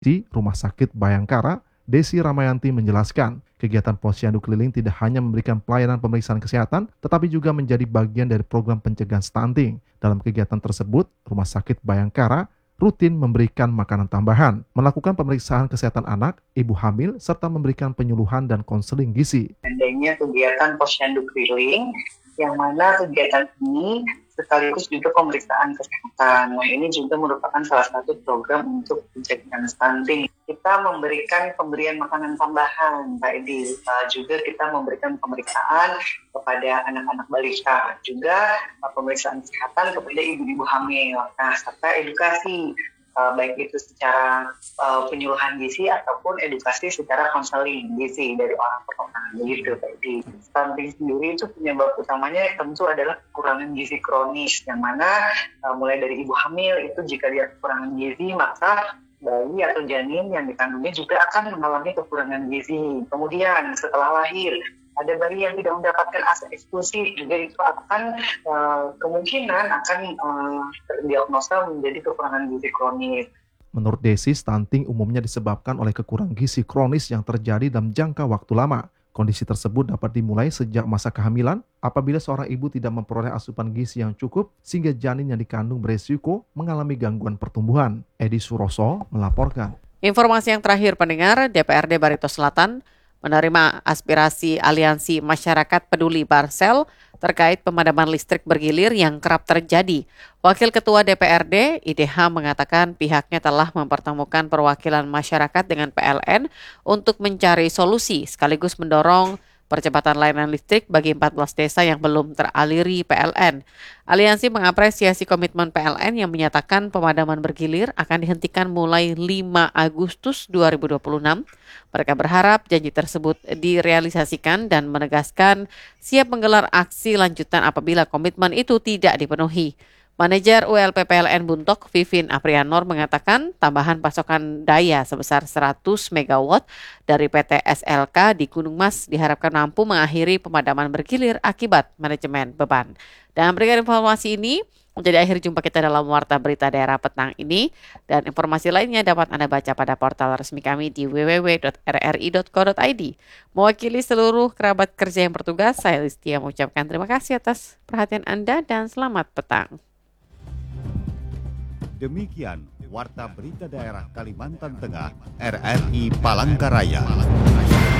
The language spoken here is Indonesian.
Di Rumah Sakit Bayangkara, Desi Ramayanti menjelaskan, kegiatan Posyandu Keliling tidak hanya memberikan pelayanan pemeriksaan kesehatan, tetapi juga menjadi bagian dari program pencegahan stunting. Dalam kegiatan tersebut, Rumah Sakit Bayangkara rutin memberikan makanan tambahan, melakukan pemeriksaan kesehatan anak, ibu hamil, serta memberikan penyuluhan dan konseling gizi. Adanya kegiatan Posyandu Keliling, yang mana kegiatan ini sekaligus juga pemeriksaan kesehatan. Nah, ini juga merupakan salah satu program untuk pencegahan stunting. Kita memberikan pemberian makanan tambahan, Pak Edi. Juga kita memberikan pemeriksaan kepada anak-anak balita, juga pemeriksaan kesehatan kepada ibu-ibu hamil. Nah, serta edukasi, baik itu secara penyuluhan gizi ataupun edukasi secara konseling gizi dari orang per orang, begitu Pak Edi. Stunting sendiri itu penyebab utamanya tentu adalah kekurangan gizi kronis, yang mana mulai dari ibu hamil itu jika dia kekurangan gizi, maka bayi atau janin yang dikandungnya juga akan mengalami kekurangan gizi. Kemudian setelah lahir, ada bayi yang tidak mendapatkan ASI eksklusif, juga itu akan kemungkinan akan terdiagnosa menjadi kekurangan gizi kronis. Menurut Desi, stunting umumnya disebabkan oleh kekurangan gizi kronis yang terjadi dalam jangka waktu lama. Kondisi tersebut dapat dimulai sejak masa kehamilan apabila seorang ibu tidak memperoleh asupan gizi yang cukup sehingga janin yang dikandung beresiko mengalami gangguan pertumbuhan. Edi Suroso melaporkan. Informasi yang terakhir pendengar, DPRD Barito Selatan menerima aspirasi Aliansi Masyarakat Peduli Barsel terkait pemadaman listrik bergilir yang kerap terjadi. Wakil Ketua DPRD, IDH, mengatakan pihaknya telah mempertemukan perwakilan masyarakat dengan PLN untuk mencari solusi sekaligus mendorong percepatan layanan listrik bagi 14 desa yang belum teraliri PLN. Aliansi mengapresiasi komitmen PLN yang menyatakan pemadaman bergilir akan dihentikan mulai 5 Agustus 2026. Mereka berharap janji tersebut direalisasikan dan menegaskan siap menggelar aksi lanjutan apabila komitmen itu tidak dipenuhi. Manajer ULP PLN Buntok, Vivin Aprianor, mengatakan tambahan pasokan daya sebesar 100 MW dari PT SLK di Gunung Mas diharapkan mampu mengakhiri pemadaman bergilir akibat manajemen beban. Dan berikan informasi ini menjadi akhir jumpa kita dalam Warta Berita Daerah petang ini. Dan informasi lainnya dapat Anda baca pada portal resmi kami di www.rri.co.id. Mewakili seluruh kerabat kerja yang bertugas, saya Listia mengucapkan terima kasih atas perhatian Anda dan selamat petang. Demikian Warta Berita Daerah Kalimantan Tengah, RRI Palangkaraya.